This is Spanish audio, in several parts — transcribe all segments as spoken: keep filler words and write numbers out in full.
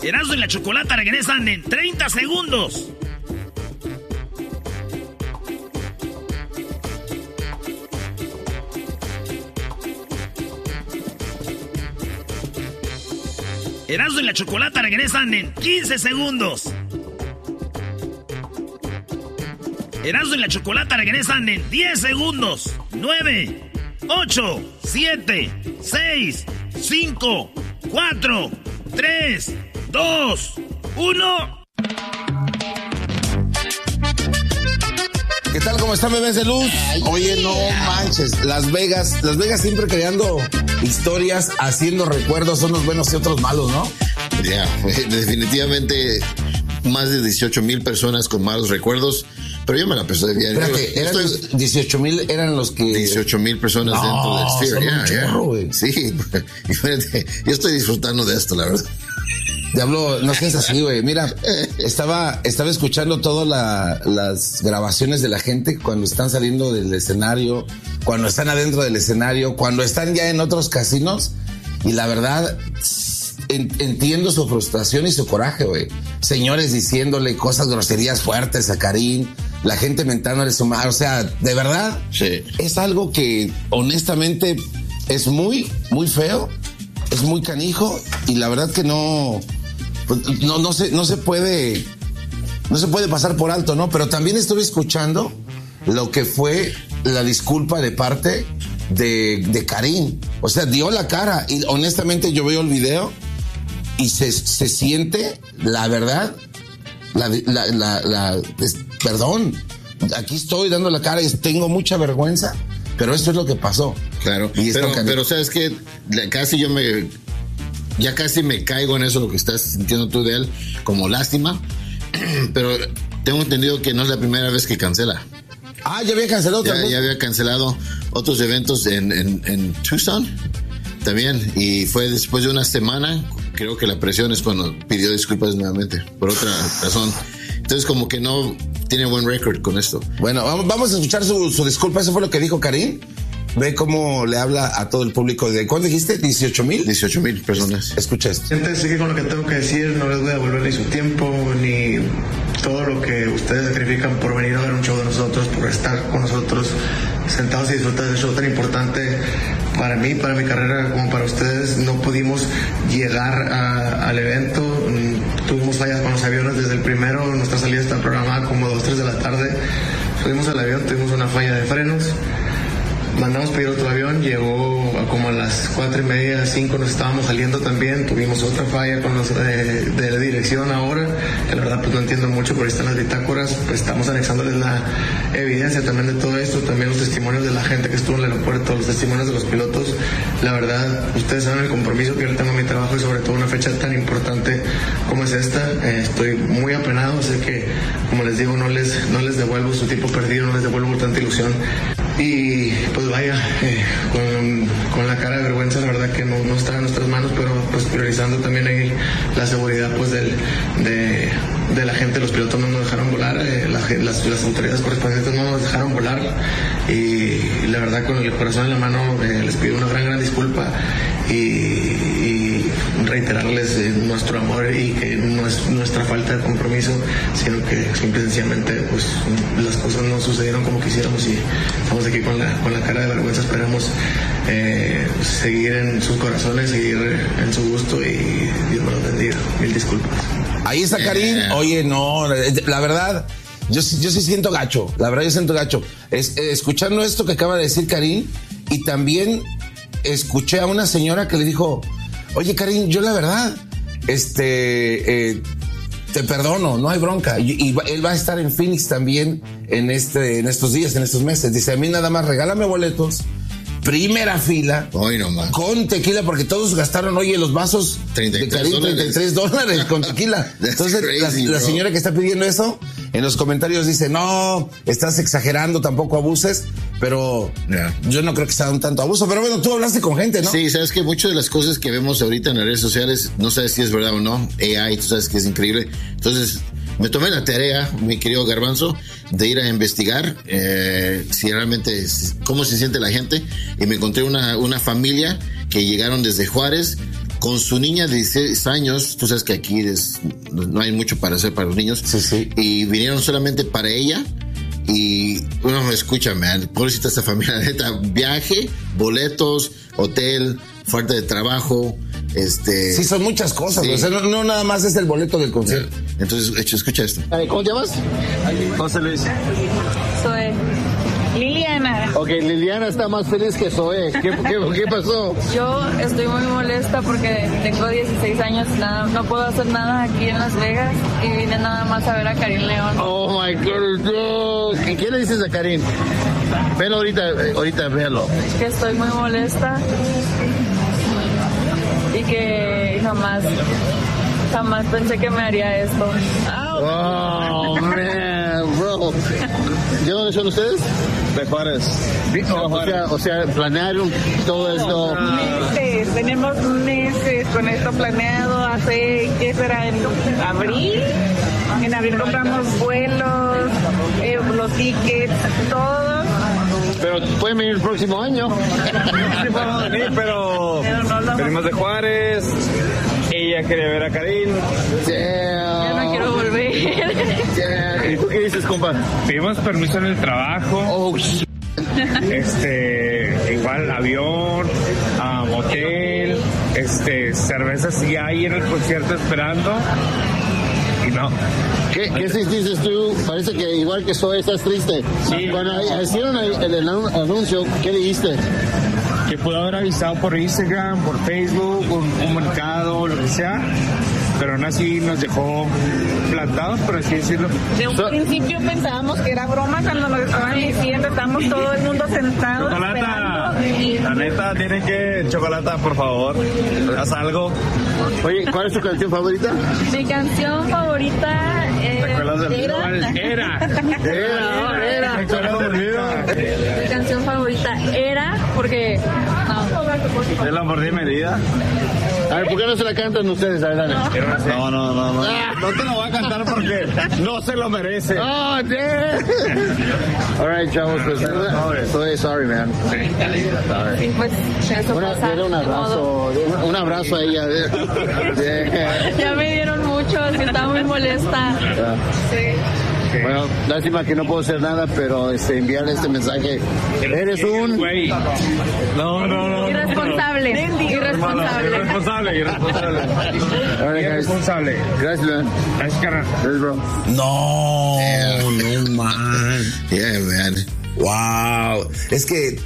Erasmo y la Chocolata regresan en treinta segundos. Erasmo y la Chocolata regresan en quince segundos. Erasmo y la Chocolata regresan en diez segundos. nueve, ocho, siete, seis, cinco, cuatro, tres, dos, uno. ¿Qué tal? ¿Cómo están, bebés de luz? Oye, no manches. Las Vegas, Las Vegas siempre creando historias, haciendo recuerdos, unos buenos y otros malos, ¿no? Ya, yeah, definitivamente más de dieciocho mil personas con malos recuerdos. Pero yo me la pasé bien. Espérate, eran Estoy... dieciocho mil eran los que... dieciocho mil personas no, dentro del Sphere. Yeah, yeah. Chorro, sí, yo estoy disfrutando de esto, la verdad. Diablo, no seas así, güey. Mira, estaba, estaba escuchando todas la, las grabaciones de la gente cuando están saliendo del escenario, cuando están adentro del escenario, cuando están ya en otros casinos. Y la verdad, en, entiendo su frustración y su coraje, güey. Señores diciéndole cosas, groserías fuertes a Karim, la gente mentándole su madre. O sea, de verdad, sí. Es algo que honestamente es muy, muy feo, es muy canijo y la verdad que no, pues, no, no se, no se puede, no se puede pasar por alto, ¿no? Pero también estuve escuchando lo que fue la disculpa de parte de, de Karim. O sea, dio la cara y honestamente yo veo el video y se, se siente, la verdad, la, la, la, la es, perdón, aquí estoy dando la cara y tengo mucha vergüenza, pero esto es lo que pasó. Claro, y pero, pero sabes que casi yo me, ya casi me caigo en eso, lo que estás sintiendo tú de él, como lástima, pero tengo entendido que no es la primera vez que cancela. Ah, ya había cancelado ya, también. Ya había cancelado otros eventos en, en, en Tucson también, y fue después de una semana. Creo que la presión es cuando pidió disculpas nuevamente, por otra razón. Entonces como que no tiene buen récord con esto. Bueno, vamos, vamos a escuchar su, su disculpa. Eso fue lo que dijo Karim. Ve cómo le habla a todo el público. ¿De cuánto dijiste? ¿dieciocho mil? dieciocho mil personas. Escucha esto. Gente, sé que con lo que tengo que decir no les voy a devolver ni su tiempo, ni todo lo que ustedes sacrifican por venir a ver un show de nosotros, por estar con nosotros sentados y disfrutar del show tan importante para mí, para mi carrera, como para ustedes. No pudimos llegar a, al evento. Tuvimos fallas con los aviones desde el primero. Nuestra salida está programada como dos, tres de la tarde. Subimos al avión, tuvimos una falla de frenos. Mandamos pedir otro avión, llegó a como a las cuatro y media, cinco, nos estábamos saliendo también, tuvimos otra falla con los de, de la dirección ahora, que la verdad pues no entiendo mucho, pero ahí están las bitácoras, pues estamos anexándoles la evidencia también de todo esto, también los testimonios de la gente que estuvo en el aeropuerto, los testimonios de los pilotos. La verdad, ustedes saben el compromiso que yo tengo en mi trabajo y sobre todo una fecha tan importante como es esta. Eh, estoy muy apenado, sé que, como les digo, no les, no les devuelvo su tiempo perdido, no les devuelvo tanta ilusión. Y pues vaya, eh, con, con la cara de vergüenza, la verdad que no, no está en nuestras manos, pero pues priorizando también ahí la seguridad pues del, de, de la gente. Los pilotos no nos dejaron volar, eh, la, las, las autoridades correspondientes no nos dejaron volar, y la verdad con el corazón en la mano eh, les pido una gran gran disculpa y, y reiterarles eh, nuestro amor y que no es nuestra falta de compromiso, sino que simple y sencillamente pues las cosas no sucedieron como quisiéramos y estamos aquí con la, con la cara de vergüenza. Esperamos eh, seguir en sus corazones, seguir en su gusto y Dios me los bendiga. Mil disculpas. Ahí está Karim. Oye, no, la verdad, yo, yo sí siento gacho. La verdad, yo siento gacho. Es, eh, escuchando esto que acaba de decir Karim, y también escuché a una señora que le dijo: oye, Karim, yo la verdad, este, eh, te perdono, no hay bronca. Y, y él va a estar en Phoenix también en este, en estos días, en estos meses. Dice: a mí nada más regálame boletos, primera fila, hoy no más, con tequila, porque todos gastaron, oye, los vasos treinta y tres de Karim, treinta y tres dólares con tequila. Entonces, crazy, la, la señora que está pidiendo eso, en los comentarios dice: no, estás exagerando, tampoco abuses. Pero yeah. yo no creo que sea un tanto abuso. Pero bueno, tú hablaste con gente, ¿no? Sí, sabes que muchas de las cosas que vemos ahorita en las redes sociales, no sabes si es verdad o no. A I, tú sabes que es increíble. Entonces, me tomé la tarea, mi querido Garbanzo, de ir a investigar eh, si realmente, cómo se siente la gente. Y me encontré una, una familia que llegaron desde Juárez con su niña de dieciséis años, tú sabes que aquí es, no hay mucho para hacer para los niños. Sí, sí. Y vinieron solamente para ella. Y uno escucha, man, pobrecita esta familia, neta, viaje, boletos, hotel, falta de trabajo, este... Sí, son muchas cosas, sí. O sea, no, no nada más es el boleto del concierto. Entonces, escucha esto. ¿Cómo te llamas? José Luis. Soy Liliana. Ok, Liliana está más feliz que Zoe. ¿Qué, qué, qué pasó? Yo estoy muy molesta porque tengo dieciséis años, nada, no puedo hacer nada aquí en Las Vegas y vine nada más a ver a Karim León. Oh my God, no. ¿Qué, ¿Qué le dices a Karim? Ven ahorita, ahorita véalo. Que estoy muy molesta y que jamás, jamás pensé que me haría esto. Oh, man, bro. ¿De dónde son ustedes? De Juárez. O, o sea, o sea, planearon todo esto. Meses, tenemos meses con esto planeado. Hace, ¿qué será? ¿En abril? En abril compramos vuelos, eh, los tickets, todo. Pero pueden venir el próximo año. Sí podemos venir, pero, Pero no lo- venimos de Juárez. Ella quería ver a Karim. Ya no quiero volver. Damn. ¿Y tú qué dices, compa? Pedimos permiso en el trabajo. Oh, shit. Este, igual avión, um, hotel, este, cervezas ya ahí en el concierto esperando. Y no. ¿Qué, ¿Qué sí dices tú? Parece que igual que Zoe estás triste. Sí. Cuando hicieron el, el anuncio, ¿qué dijiste? Que pudo haber avisado por Instagram, por Facebook, un comunicado, lo que sea, pero aún así nos dejó plantados, por así decirlo. De un So- principio pensábamos que era broma cuando nos estaban diciendo, estamos todo el mundo sentado Chocolata, esperando. la neta, tiene que, Chocolata, por favor, haz algo. Oye, ¿cuál es tu canción favorita? Mi canción favorita ¿Te acuerdas del video? era, Era. Era, era. ¿Te acuerdas del video? mi canción favorita era porque no, De la mordida medida. A ver, ¿por qué no se la cantan ustedes? A ver, dale. No, no, no, no. No te lo voy a cantar porque no se lo merece. Oh, damn. All right, chavos, pues, estoy sorry, man. Sorry. pues eso Una, pasa, dale un de modo. abrazo, un, un abrazo a ella. Yeah. Ya me dieron mucho, es que estaba muy molesta. Sí. Bueno, lástima que no puedo hacer nada, pero este, enviarle este mensaje. Eres un... Güey. No, no, no. Irresponsable, irresponsable. Irresponsable, irresponsable. All right, guys. Irresponsable. Gracias, man. Gracias, carnal. Gracias, bro. No, no, man. Yeah, man. Wow. Es que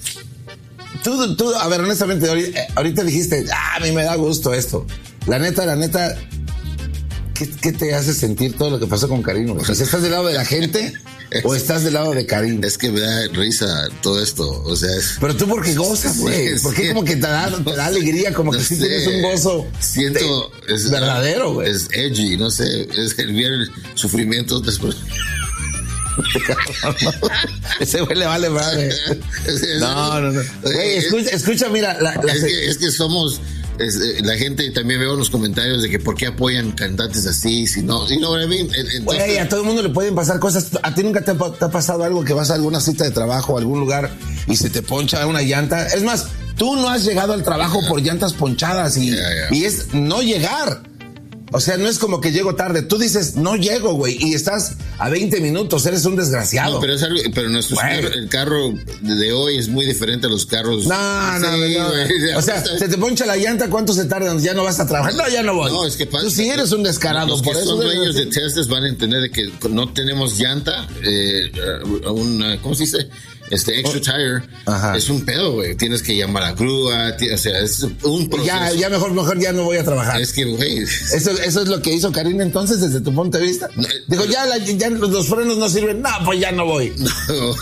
tú, tú, a ver, honestamente, ahorita, ahorita dijiste, ah, a mí me da gusto esto. La neta, la neta, ¿qué, qué te hace sentir todo lo que pasó con Karim? O sea, si ¿estás del lado de la gente o estás del lado de Karim? Es que me da risa todo esto, o sea, es... Pero tú porque gozas, güey. Sí, Porque sí. como que te da, te da alegría, como que No sí sé, tienes un gozo. Siento... de- es, verdadero, güey. Es edgy, no sé, es el ver el sufrimiento después... Ese güey le vale madre. Es- es- No, no, no. Güey, es- escucha, escucha, mira. La, la- Es que, es que somos... es, eh, la gente también veo en los comentarios de que por qué apoyan cantantes así, si no... You know what I mean? Entonces, Güey, a todo el mundo le pueden pasar cosas. ¿A ti nunca te ha, pa- te ha pasado algo que vas a alguna cita de trabajo, a algún lugar y se te poncha una llanta? Es más, tú no has llegado al trabajo por llantas ponchadas y, Yeah, yeah. y es no llegar. O sea, no es como que llego tarde. Tú dices, no llego, güey, y estás a veinte minutos, eres un desgraciado. No, pero, es algo, pero nuestro Güey. carro- el carro de hoy es muy diferente a los carros. No, no, Sí, no. güey. O sea, se te poncha la llanta, ¿cuánto se tarda? Ya no vas a trabajar. No, ya no voy. No, es que pasa- Tú sí eres un descarado. Los por que eso son debes dueños de decir- Teslas van a entender de que no tenemos llanta, eh, una, ¿cómo se dice? Este extra tire. Ajá. Es un pedo, güey. Tienes que llamar a grúa, ti- o sea, es un proceso. Ya, ya mejor, mejor ya no voy a trabajar. Es que, güey. Eso, eso es lo que hizo Karim entonces, desde tu punto de vista. No, Dijo, pero- ya, la- ya los frenos no sirven. No, pues ya no voy. No.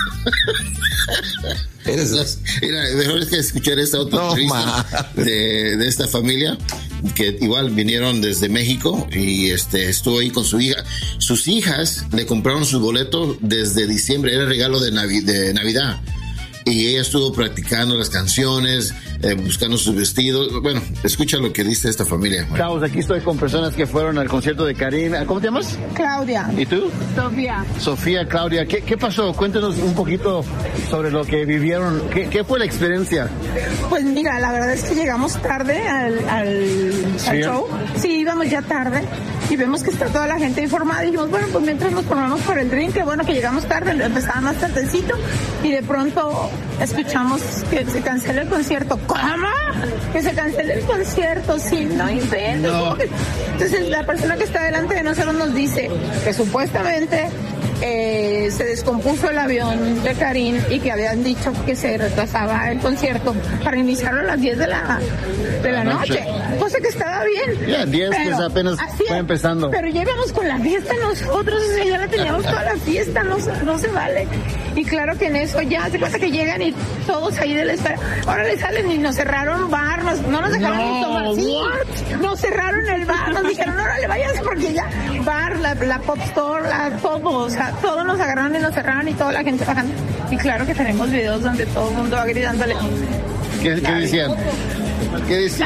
Eres... Mira, mejor es que escuchar esta otra No, entrevista ma. de, de esta familia que igual vinieron desde México y este estuvo ahí con su hija. Sus hijas le compraron su boleto desde diciembre, era regalo de, Navi- de Navidad. Y ella estuvo practicando las canciones, eh, buscando sus vestidos. Bueno, escucha lo que dice esta familia. Bueno. Chavos, aquí estoy con personas que fueron al concierto de Karim. ¿Cómo te llamas? Claudia. ¿Y tú? Sofía. Sofía, Claudia. ¿Qué, qué pasó? Cuéntanos un poquito sobre lo que vivieron. ¿Qué, qué fue la experiencia? Pues mira, la verdad es que llegamos tarde al, al, ¿Sí? al show. Sí, íbamos ya tarde y vemos que está toda la gente informada y dijimos, bueno, pues mientras nos formamos por el drink, que bueno que llegamos tarde, empezaba más tardecito y de pronto escuchamos que se cancela el concierto. ¿Cómo? Que se cancela el concierto, sí, no inventes. No. Entonces la persona que está delante de nosotros nos dice que supuestamente eh, se descompuso el avión de Karim y que habían dicho que se retrasaba el concierto para iniciarlo a las diez de la, de la noche. noche, cosa que estaba bien. Ya, yeah, diez pues apenas fue empezando. Pero ya íbamos con la fiesta nosotros, o sea, ya la teníamos toda la fiesta, no, no se vale. Y claro que en eso ya se pasa que llegan y todos ahí de la espera, ahora le salen y nos cerraron bar, nos, no nos dejaron no, ni tomar, sí, nos cerraron el bar, nos dijeron, no, no le vayas porque ya, bar, la, la pop store, la, todo, o sea, todos nos agarraron y nos cerraron y toda la gente bajando. Y claro que tenemos videos donde todo el mundo va gritándole. ¿Qué, qué decían? ¿Qué decían?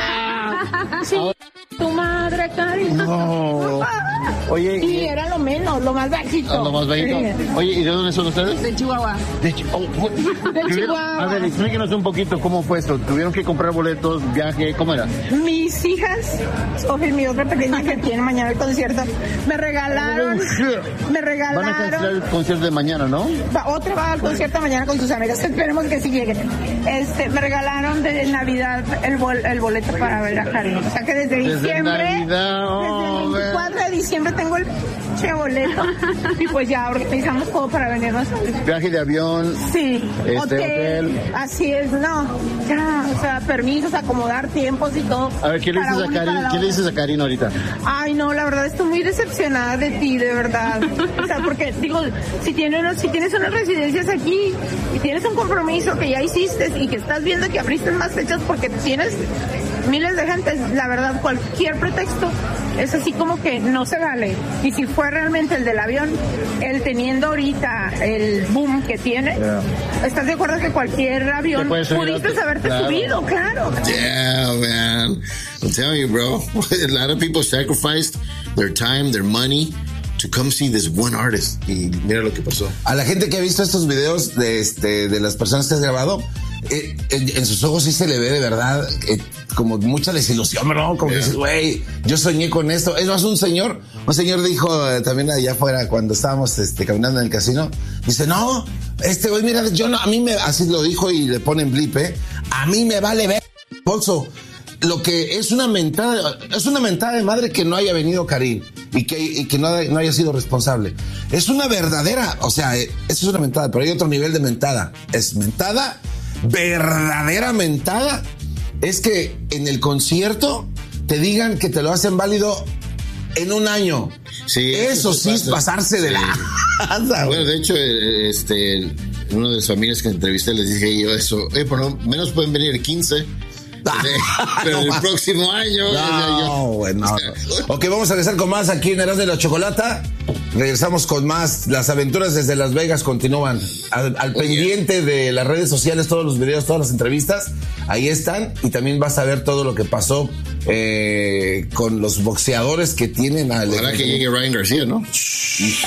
Ah, sí, tu madre, Karim. No. Oye, y era lo menos, lo más bajito. Lo más bajito. Sí. Oye, ¿y de dónde son ustedes? De Chihuahua. De, Chi- oh, de Chihuahua. A ver, explíquenos un poquito cómo fue esto. ¿Tuvieron que comprar boletos, viaje? ¿Cómo era? Mis hijas, Sofía y mi otra pequeña que tiene mañana el concierto, me regalaron, me regalaron. Van a cancelar el concierto de mañana, ¿no? Va, otra va al concierto mañana con sus amigas. Esperemos que sí lleguen. Este, me regalaron de Navidad el, bol, el boleto para ver a Karim. O sea que desde, desde diciembre, Navidad, oh, desde el veinticuatro de diciembre tengo el che boleto y pues ya organizamos todo para venirnos. Viaje de avión. Sí, este, hotel, hotel. Así es, no, ya, o sea, permisos, acomodar tiempos y todo. A ver, ¿qué le dices a Karim? ¿Qué le dices a Karim ahorita? Ay, no, la verdad estoy muy decepcionada de ti, de verdad. O sea, porque digo, si tienes, si tienes unas residencias aquí y tienes un compromiso que ya hiciste y que estás viendo que abriste más fechas porque tienes miles de gente, la verdad, cualquier pretexto es así como que no se vale. Y si fue realmente el del avión, el teniendo ahorita el boom que tiene, yeah. ¿Estás de acuerdo que cualquier avión pudiste tu... haberte claro. subido? Claro. Yeah, man. I'm telling you, bro. A lot of people sacrificed their time, their money to come see this one artist. Y mira lo que pasó. A la gente que ha visto estos videos de, este, de las personas que has grabado, eh, en, en sus ojos sí se le ve de verdad eh, como mucha desilusión, ¿no? Como yeah. que dices, güey, yo soñé con esto. Es más, un señor, un señor dijo eh, también allá afuera cuando estábamos este, caminando en el casino, dice, no, este güey, mira, yo no, a mí me, así lo dijo y le ponen blip, ¿eh? A mí me vale ver, bolso. Lo que es una mentada, es una mentada de madre que no haya venido Karim y que, y que no, no haya sido responsable. Es una verdadera, o sea, eso es una mentada, pero hay otro nivel de mentada. Es mentada, verdadera mentada, es que en el concierto te digan que te lo hacen válido en un año. Sí, eso, eso sí es pasarse sí. de la... Bueno, de hecho, este, uno de las familias que entrevisté les dije yo eso, eh, por lo menos pueden venir el quince. Pero el próximo año. No, bueno. Ok, vamos a regresar con más aquí en Erasmo de la Chocolata. Regresamos con más. Las aventuras desde Las Vegas continúan. Al, al pendiente de las redes sociales, todos los videos, todas las entrevistas, ahí están. Y también vas a ver todo lo que pasó eh, con los boxeadores que tienen al. Ojalá que llegue Ryan García, ¿no? Shh.